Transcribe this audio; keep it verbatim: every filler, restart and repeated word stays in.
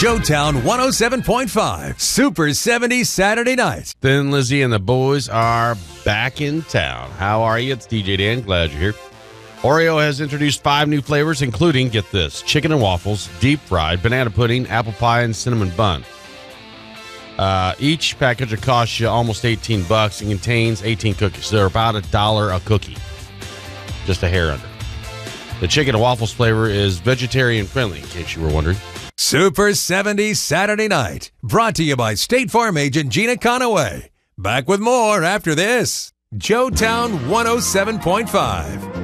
Joetown one oh seven point five, Super seventies Saturday night. Thin Lizzy and the boys are back in town. How are you? It's D J Dan. Glad you're here. Oreo has introduced five new flavors, including, get this, chicken and waffles, deep fried, banana pudding, apple pie, and cinnamon bun. Uh, each package will cost you almost eighteen bucks and contains eighteen cookies. They're about a dollar a cookie. Just a hair under. The chicken and waffles flavor is vegetarian friendly, in case you were wondering. Super seventies Saturday night. Brought to you by State Farm agent Gina Conaway. Back with more after this. Joetown one oh seven point five.